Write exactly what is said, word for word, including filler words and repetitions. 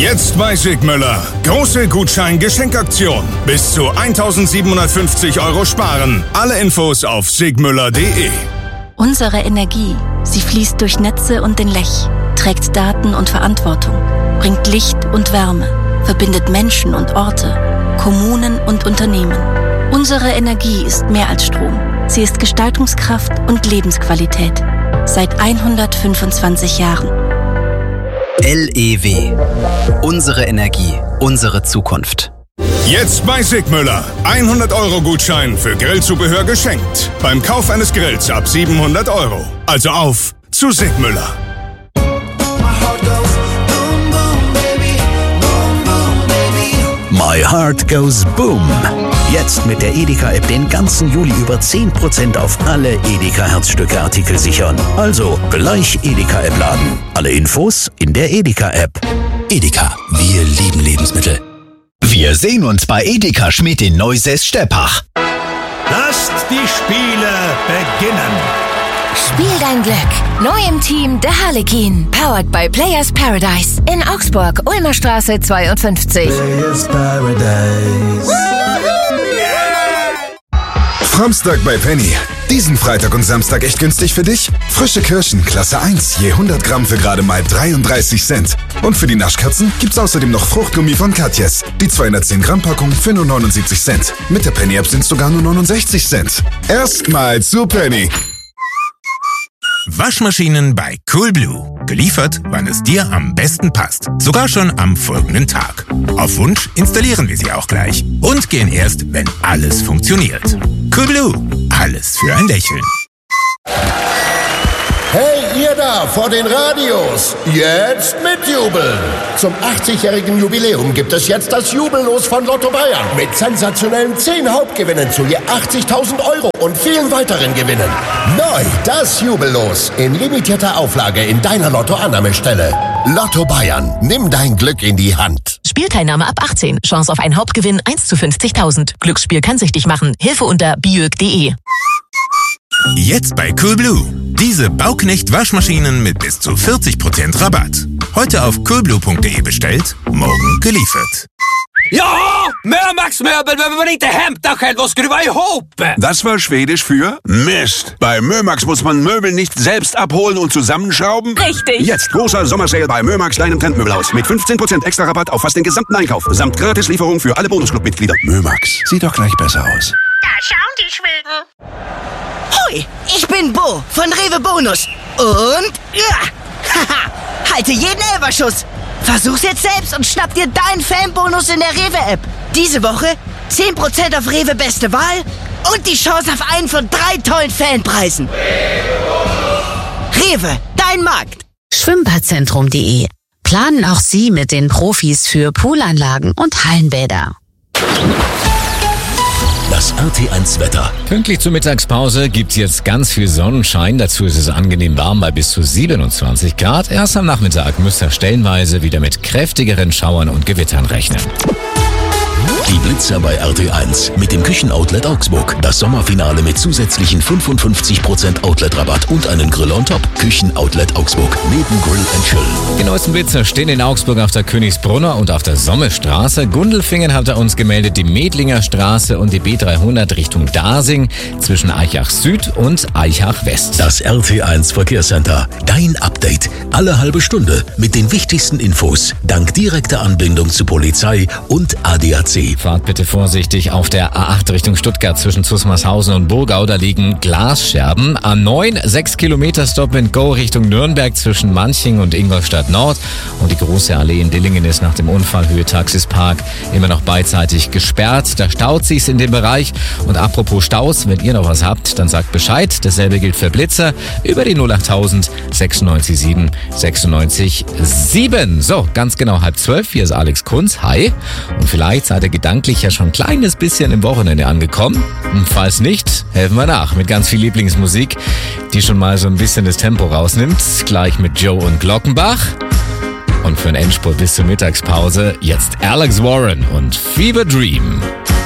Jetzt bei Sigmüller. Große Gutschein-Geschenkaktion. Bis zu eintausendsiebenhundertfünfzig Euro sparen. Alle Infos auf sigmüller punkt de. Unsere Energie, sie fließt durch Netze und den Lech, trägt Daten und Verantwortung, bringt Licht und Wärme, verbindet Menschen und Orte, Kommunen und Unternehmen. Unsere Energie ist mehr als Strom. Sie ist Gestaltungskraft und Lebensqualität. Seit hundertfünfundzwanzig Jahren. L E W. Unsere Energie, unsere Zukunft. Jetzt bei Sigmüller. hundert Euro Gutschein für Grillzubehör geschenkt. Beim Kauf eines Grills ab siebenhundert Euro. Also auf zu Sigmüller. My Heart Goes Boom. Jetzt mit der Edeka-App den ganzen Juli über zehn Prozent auf alle Edeka-Herzstücke-Artikel sichern. Also gleich Edeka-App laden. Alle Infos in der Edeka-App. Edeka, wir lieben Lebensmittel. Wir sehen uns bei Edeka Schmidt in Neusäß-Steppach. Lasst die Spiele beginnen. Spiel dein Glück. Neu im Team der Harlekin. Powered by Players Paradise. In Augsburg, Ulmer Straße zweiundfünfzig. Players Paradise. Framstag bei Penny. Diesen Freitag und Samstag echt günstig für dich? Frische Kirschen, Klasse eins, je hundert Gramm für gerade mal dreiunddreißig Cent. Und für die Naschkatzen gibt's außerdem noch Fruchtgummi von Katjes. Die zweihundertzehn Gramm Packung für nur neunundsiebzig Cent. Mit der Penny-App sind's sogar nur neunundsechzig Cent. Erstmal zu Penny. Waschmaschinen bei Coolblue. Geliefert, wann es dir am besten passt. Sogar schon am folgenden Tag. Auf Wunsch installieren wir sie auch gleich. Und gehen erst, wenn alles funktioniert. Coolblue. Alles für ein Lächeln. Hey, ihr da vor den Radios, jetzt mitjubeln! Zum achtzigjährigen Jubiläum gibt es jetzt das Jubellos von Lotto Bayern mit sensationellen zehn Hauptgewinnen zu je achtzigtausend Euro und vielen weiteren Gewinnen. Neu das Jubellos in limitierter Auflage in deiner Lotto-Annahmestelle. Lotto Bayern, nimm dein Glück in die Hand. Spielteilnahme ab achtzehn. Chance auf einen Hauptgewinn eins zu fünfzigtausend. Glücksspiel kann süchtig machen. Hilfe unter biög punkt de. Jetzt bei Coolblue. Diese Bauknecht-Waschmaschinen mit bis zu vierzig Prozent Rabatt. Heute auf coolblue punkt de bestellt, morgen geliefert. Ja, Mömax Möbel behöver man inte hämta själv och skruva ihop. Das war Schwedisch für Mist. Bei Mömax muss man Möbel nicht selbst abholen und zusammenschrauben. Richtig. Jetzt großer Sommersale bei Mömax, deinem Trendmöbelhaus. Mit fünfzehn Prozent extra Rabatt auf fast den gesamten Einkauf. Samt Gratislieferung für alle Bonusclub-Mitglieder. Mömax, sieht doch gleich besser aus. Da schauen die Schweden. Hoi, ich bin Bo von Rewe Bonus. Und, ja, haha, halte jeden Elferschuss. Versuch's jetzt selbst und schnapp dir deinen Fanbonus in der Rewe-App. Diese Woche zehn Prozent auf Rewe Beste Wahl und die Chance auf einen von drei tollen Fanpreisen. Rewe, dein Markt. Schwimmbadzentrum punkt de. Planen auch Sie mit den Profis für Poolanlagen und Hallenbäder. Das R T eins Wetter. Pünktlich zur Mittagspause gibt's jetzt ganz viel Sonnenschein. Dazu ist es angenehm warm bei bis zu siebenundzwanzig Grad. Erst am Nachmittag müsst ihr stellenweise wieder mit kräftigeren Schauern und Gewittern rechnen. Die Blitzer bei R T eins mit dem Küchenoutlet Augsburg. Das Sommerfinale mit zusätzlichen fünfundfünfzig Prozent Outlet-Rabatt und einen Grill on top. Küchenoutlet Augsburg neben Grill and Chill. Die neuesten Blitzer stehen in Augsburg auf der Königsbrunner und auf der Sommerstraße. Gundelfingen hat er uns gemeldet, die Medlinger Straße und die B dreihundert Richtung Dasing zwischen Eichach Süd und Eichach West. Das R T eins Verkehrscenter. Dein Update. Alle halbe Stunde mit den wichtigsten Infos. Dank direkter Anbindung zu Polizei und A D A C. Fahrt bitte vorsichtig auf der A acht Richtung Stuttgart zwischen Zusmarshausen und Burgau. Da liegen Glasscherben. A neun, sechs Kilometer Stop and Go Richtung Nürnberg zwischen Manching und Ingolstadt Nord. Und die große Allee in Dillingen ist nach dem Unfall Höhe Taxispark immer noch beidseitig gesperrt. Da staut sich's in dem Bereich. Und apropos Staus, wenn ihr noch was habt, dann sagt Bescheid. Dasselbe gilt für Blitzer über die null achttausend sechsundneunzig sieben sechsundneunzig sieben. So, ganz genau halb zwölf. Hier ist Alex Kunz. Hi. Und vielleicht seid ihr gedanklich ja schon ein kleines bisschen im Wochenende angekommen. Und falls nicht, helfen wir nach mit ganz viel Lieblingsmusik, die schon mal so ein bisschen das Tempo rausnimmt. Gleich mit Joe und Glockenbach. Und für den Endspurt bis zur Mittagspause jetzt Alex Warren und Fever Dream.